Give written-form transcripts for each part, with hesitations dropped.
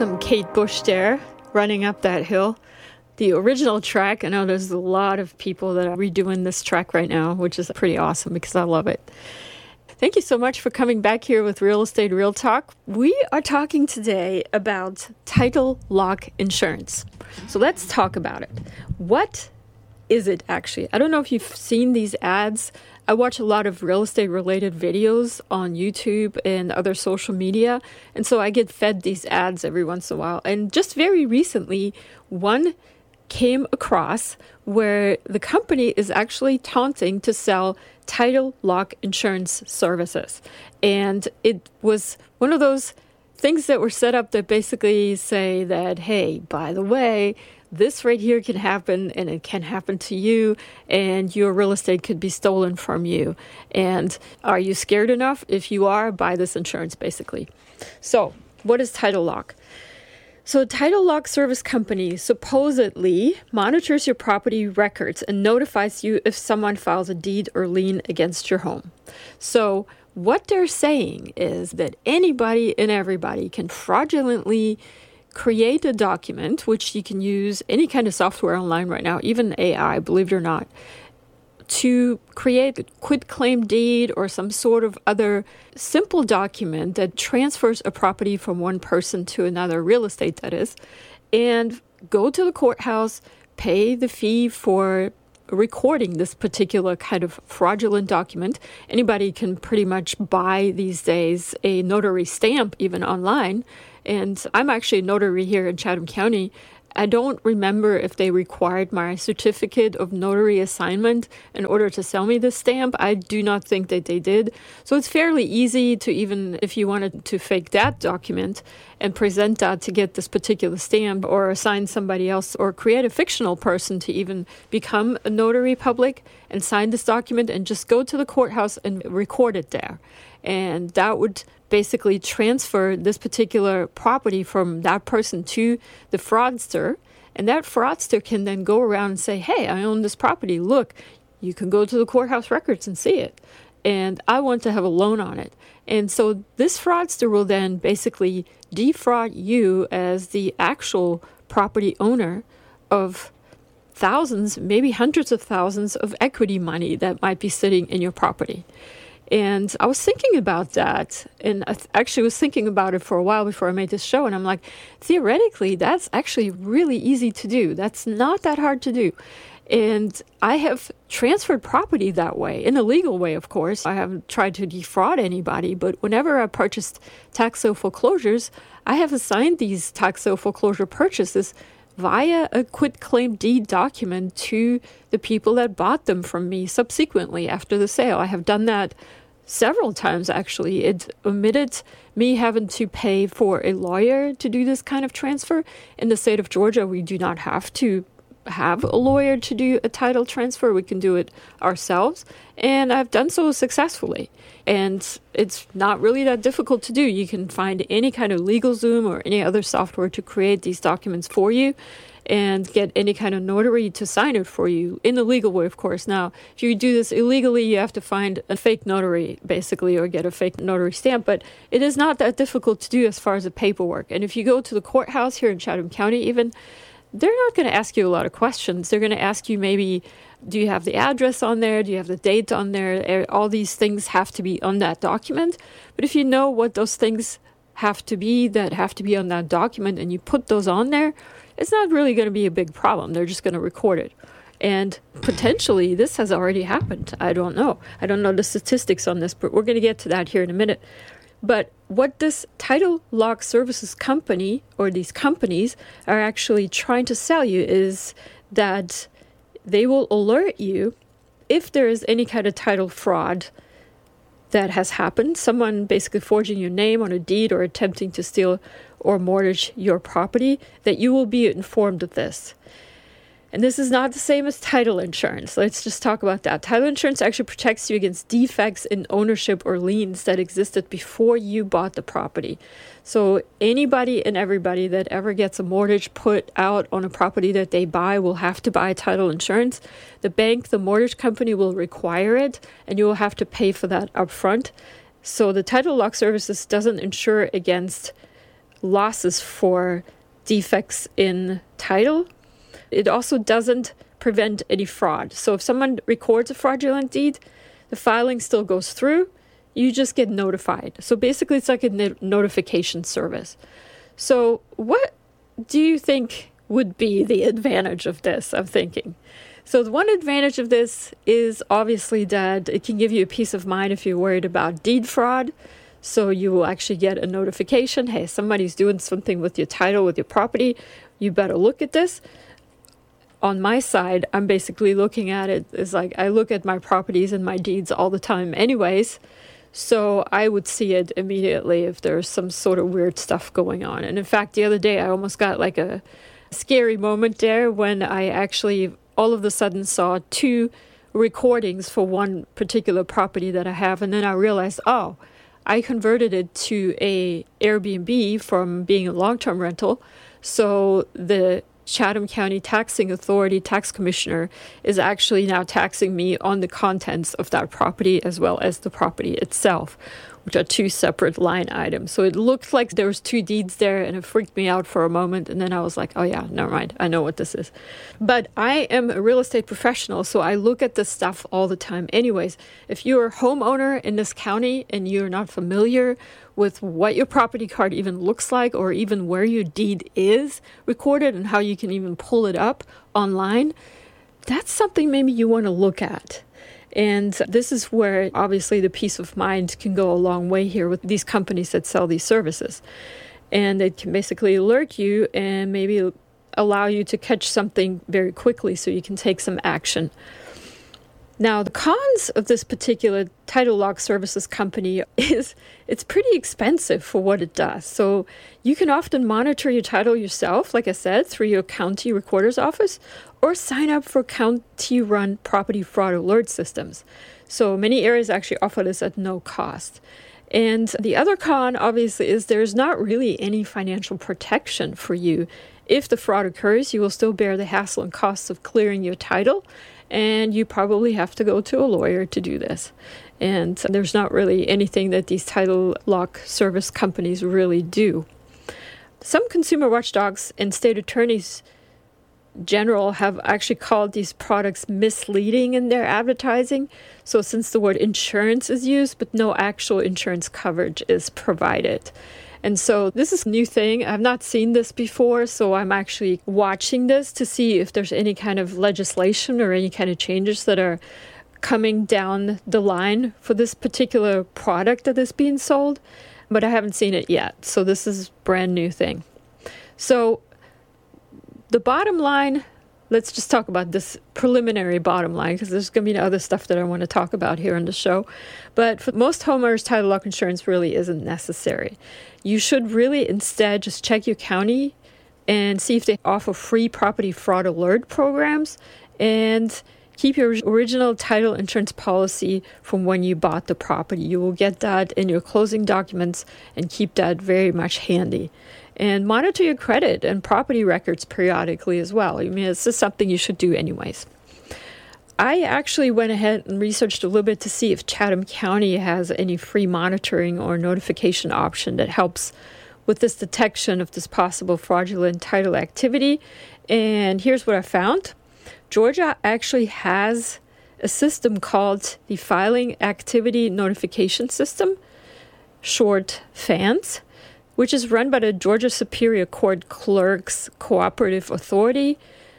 some Kate Bush there running up that hill. The original track, I know there's a lot of people that are redoing this track right now, which is pretty awesome because I love it. Thank you so much for coming back here with Real Estate Real Talk. We are talking today about title lock insurance. So let's talk about it. What is it actually? I don't know if you've seen these ads. I watch a lot of real estate related videos on YouTube and other social media. And so I get fed these ads every once in a while. And just very recently, one came across where the company is actually taunting to sell title lock insurance services. And it was one of those things that were set up that basically say that, hey, by the way, this right here can happen and it can happen to you and your real estate could be stolen from you. And are you scared enough? If you are, buy this insurance basically. So what is title lock? So a title lock service company supposedly monitors your property records and notifies you if someone files a deed or lien against your home. So what they're saying is that anybody and everybody can fraudulently create a document, which you can use any kind of software online right now, even AI, believe it or not, to create a quitclaim deed or some sort of other simple document that transfers a property from one person to another, real estate that is, and go to the courthouse, pay the fee for recording this particular kind of fraudulent document. Anybody can pretty much buy these days a notary stamp even online. And I'm actually a notary here in Chatham County. I don't remember if they required my certificate of notary assignment in order to sell me this stamp. I do not think that they did. So it's fairly easy to, even if you wanted to fake that document and present that to get this particular stamp, or assign somebody else, or create a fictional person to even become a notary public and sign this document and just go to the courthouse and record it there. And that would basically transfer this particular property from that person to the fraudster. And that fraudster can then go around and say, hey, I own this property. Look, you can go to the courthouse records and see it. And I want to have a loan on it. And so this fraudster will then basically defraud you as the actual property owner of thousands, maybe hundreds of thousands of equity money that might be sitting in your property. And I was thinking about that, and I actually was thinking about it for a while before I made this show, and I'm like, theoretically, that's actually really easy to do. That's not that hard to do. And I have transferred property that way, in a legal way, of course. I haven't tried to defraud anybody, but whenever I purchased tax sale foreclosures, I have assigned these tax sale foreclosure purchases via a quitclaim deed document to the people that bought them from me subsequently after the sale. I have done that several times, actually. It omitted me having to pay for a lawyer to do this kind of transfer. In the state of Georgia, we do not have to have a lawyer to do a title transfer. We can do it ourselves. And I've done so successfully. And it's not really that difficult to do. You can find any kind of LegalZoom or any other software to create these documents for you and get any kind of notary to sign it for you in the legal way, of course. Now, if you do this illegally, you have to find a fake notary, basically, or get a fake notary stamp. But it is not that difficult to do as far as the paperwork. And if you go to the courthouse here in Chatham County even, they're not going to ask you a lot of questions. They're going to ask you maybe, do you have the address on there? Do you have the date on there? All these things have to be on that document. But if you know what those things have to be that have to be on that document and you put those on there, it's not really going to be a big problem. They're just going to record it. And potentially this has already happened. I don't know. I don't know the statistics on this, but we're going to get to that here in a minute. But what this title lock services company, or these companies, are actually trying to sell you is that they will alert you if there is any kind of title fraud that has happened, someone basically forging your name on a deed or attempting to steal or mortgage your property, that you will be informed of this. And this is not the same as title insurance. Let's just talk about that. Title insurance actually protects you against defects in ownership or liens that existed before you bought the property. So anybody and everybody that ever gets a mortgage put out on a property that they buy will have to buy title insurance. The bank, the mortgage company will require it, and you will have to pay for that upfront. So the title lock services doesn't insure against losses for defects in title. It also doesn't prevent any fraud. So if someone records a fraudulent deed, the filing still goes through. You just get notified. So basically, it's like a notification service. So what do you think would be the advantage of this, I'm thinking? So the one advantage of this is obviously that it can give you a peace of mind if you're worried about deed fraud. So you will actually get a notification, hey, somebody's doing something with your title, with your property. You better look at this. On my side, I'm basically looking at it as like I look at my properties and my deeds all the time anyways. So I would see it immediately if there's some sort of weird stuff going on. And in fact, the other day, I almost got like a scary moment there when I actually all of a sudden saw 2 recordings for one particular property that I have. And then I realized, oh, I converted it to a Airbnb from being a long-term rental. So the Chatham County Taxing Authority tax commissioner is actually now taxing me on the contents of that property as well as the property itself, which are 2 separate line items. So it looked like there was 2 deeds there, and it freaked me out for a moment. And then I was like, oh yeah, never mind. I know what this is. But I am a real estate professional, so I look at this stuff all the time anyways. If you're a homeowner in this county and you're not familiar with what your property card even looks like, or even where your deed is recorded and how you can even pull it up online, that's something maybe you want to look at. And this is where obviously the peace of mind can go a long way here with these companies that sell these services. And it can basically alert you and maybe allow you to catch something very quickly so you can take some action. Now, the cons of this particular title lock services company is it's pretty expensive for what it does. So you can often monitor your title yourself, like I said, through your county recorder's office, or sign up for county-run property fraud alert systems. So many areas actually offer this at no cost. And the other con, obviously, is there's not really any financial protection for you. If the fraud occurs, you will still bear the hassle and costs of clearing your title, and you probably have to go to a lawyer to do this. And there's not really anything that these title lock service companies really do. Some consumer watchdogs and state attorneys general have actually called these products misleading in their advertising. So since the word insurance is used, but no actual insurance coverage is provided. And so this is a new thing. I've not seen this before, so I'm actually watching this to see if there's any kind of legislation or any kind of changes that are coming down the line for this particular product that is being sold. But I haven't seen it yet. So this is a brand new thing. So the bottom line, let's just talk about this preliminary bottom line, because there's going to be other stuff that I want to talk about here on the show. But for most homeowners, title lock insurance really isn't necessary. You should really instead just check your county and see if they offer free property fraud alert programs, and keep your original title insurance policy from when you bought the property. You will get that in your closing documents and keep that very much handy. And monitor your credit and property records periodically as well. I mean, it's just something you should do anyways. I actually went ahead and researched a little bit to see if Chatham County has any free monitoring or notification option that helps with this detection of this possible fraudulent title activity. And here's what I found. Georgia actually has a system called the Filing Activity Notification System, short FANS, which is run by the Georgia Superior Court Clerks Cooperative Authority,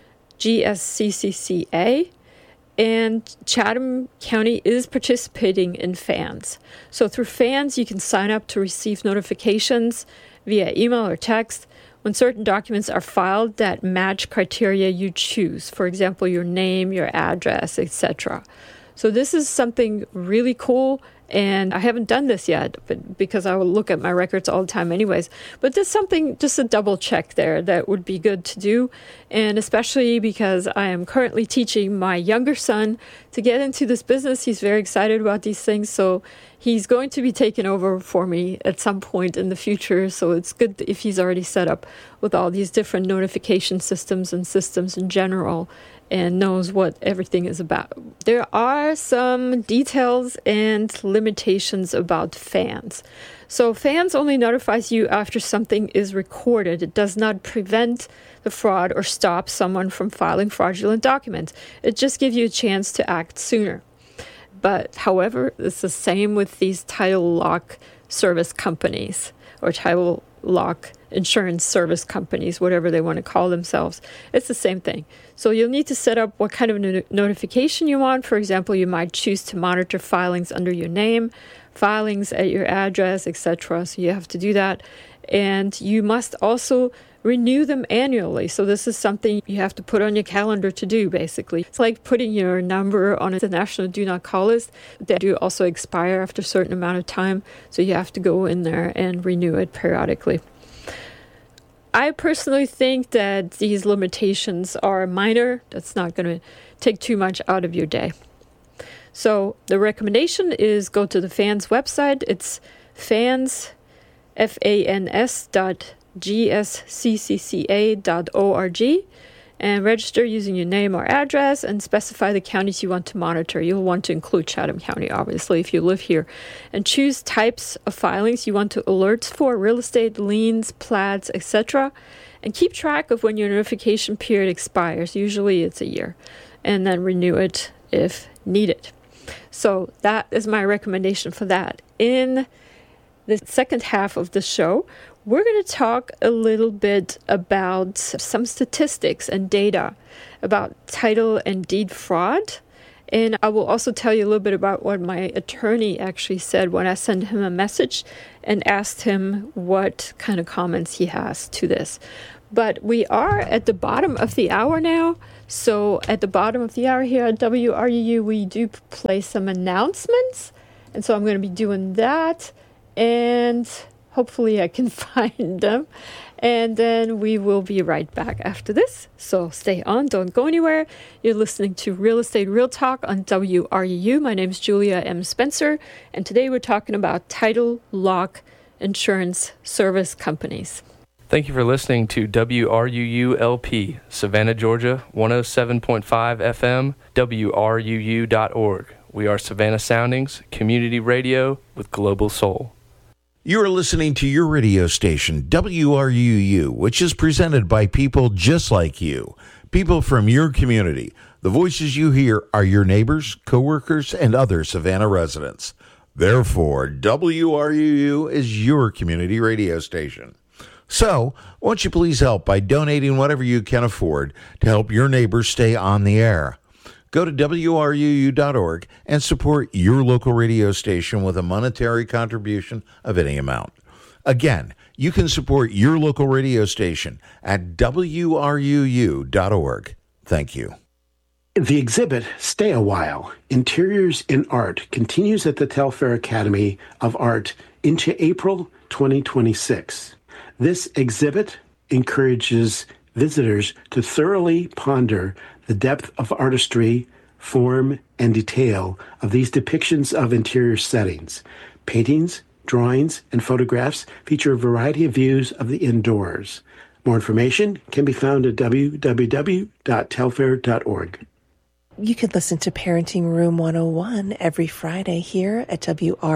GSCCCA, and Chatham County is participating in FANS. So through FANS, you can sign up to receive notifications via email or text when certain documents are filed that match criteria you choose. For example, your name, your address, etc. So this is something really cool. And I haven't done this yet, but because I will look at my records all the time anyways. But there's something, just a double check there that would be good to do. And especially because I am currently teaching my younger son to get into this business. He's very excited about these things. So he's going to be taken over for me at some point in the future. So it's good if he's already set up with all these different notification systems and systems in general, and knows what everything is about. There are some details and limitations limitations about fans. So fans only notifies you after something is recorded. It does not prevent the fraud or stop someone from filing fraudulent documents. It just gives you a chance to act sooner. But however, it's the same with these title lock service companies or title lock insurance service companies, whatever they want to call themselves. It's the same thing. So you'll need to set up what kind of notification you want. For example, you might choose to monitor filings under your name, filings at your address, etc. So you have to do that. And you must also renew them annually. So this is something you have to put on your calendar to do, basically. It's like putting your number on the National Do Not Call list. They do also expire after a certain amount of time. So you have to go in there and renew it periodically. I personally think that these limitations are minor. That's not going to take too much out of your day. So the recommendation is go to the FANS website. It's FANS, FANS.gsccca.org, and register using your name or address and specify the counties you want to monitor. You'll want to include Chatham County, obviously, if you live here. And choose types of filings you want to alerts for: real estate, liens, plats, etc. And keep track of when your notification period expires. Usually it's a year. And then renew it if needed. So that is my recommendation for that. In the second half of the show, we're going to talk a little bit about some statistics and data about title and deed fraud. And I will also tell you a little bit about what my attorney actually said when I sent him a message and asked him what kind of comments he has to this. But we are at the bottom of the hour now. So at the bottom of the hour here at WRUU, we do play some announcements. And so I'm going to be doing that. And hopefully I can find them. And then we will be right back after this. So stay on, don't go anywhere. You're listening to Real Estate Real Talk on WRUU. My name is Julia M. Spencer. And today we're talking about title lock insurance service companies. Thank you for listening to WRUU-LP, Savannah, Georgia, 107.5 FM, WRUU.org. We are Savannah Soundings, community radio with global soul. You are listening to your radio station, WRUU, which is presented by people just like you, people from your community. The voices you hear are your neighbors, coworkers, and other Savannah residents. Therefore, WRUU is your community radio station. So, won't you please help by donating whatever you can afford to help your neighbors stay on the air? Go to WRUU.org and support your local radio station with a monetary contribution of any amount. Again, you can support your local radio station at WRUU.org. Thank you. The exhibit, Stay a While, Interiors in Art, continues at the Telfair Academy of Art into April 2026. This exhibit encourages visitors to thoroughly ponder the depth of artistry, form, and detail of these depictions of interior settings. Paintings, drawings, and photographs feature a variety of views of the indoors. More information can be found at www.telfair.org. You could listen to Parenting Room 101 every Friday here at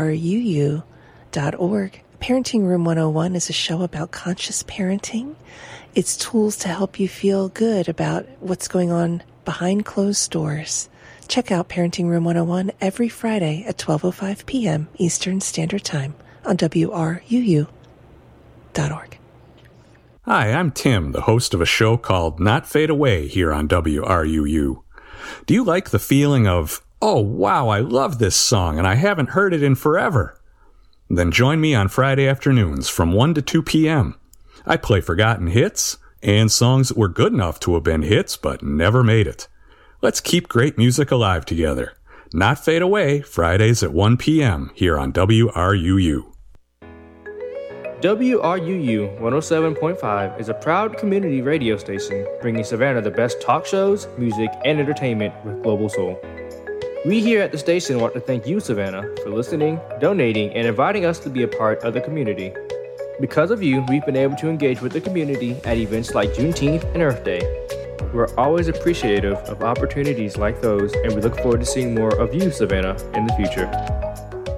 WRUU.org. Parenting Room 101 is a show about conscious parenting. It's tools to help you feel good about what's going on behind closed doors. Check out Parenting Room 101 every Friday at 12:05 p.m. Eastern Standard Time on WRUU.org. Hi, I'm Tim, the host of a show called Not Fade Away here on WRUU. Do you like the feeling of, oh wow, I love this song and I haven't heard it in forever? Then join me on Friday afternoons from 1 to 2 p.m. I play forgotten hits and songs that were good enough to have been hits but never made it. Let's keep great music alive together. Not Fade Away, Fridays at 1 p.m. here on WRUU. WRUU 107.5 is a proud community radio station bringing Savannah the best talk shows, music, and entertainment with global soul. We here at the station want to thank you, Savannah, for listening, donating, and inviting us to be a part of the community. Because of you, we've been able to engage with the community at events like Juneteenth and Earth Day. We're always appreciative of opportunities like those, and we look forward to seeing more of you, Savannah, in the future.